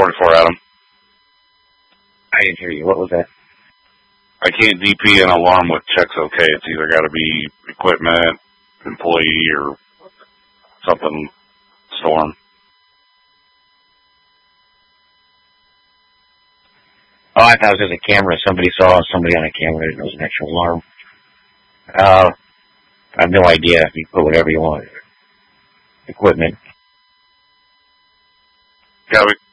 44, Adam. I didn't hear you. What was that? I can't DP an alarm with checks okay. It's either got to be equipment, employee, or something storm. Oh, I thought it was a camera. Somebody saw somebody on a camera. It was an actual alarm. I have no idea. You put whatever you want. Equipment. Got